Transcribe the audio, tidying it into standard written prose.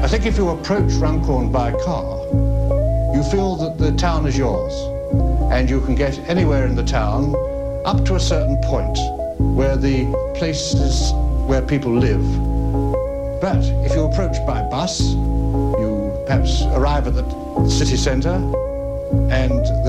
I think if you approach Runcorn by car, you feel that the town is yours, and you can get anywhere in the town up to a certain point where the places where people live. But if you approach by bus, you perhaps arrive at the city centre, and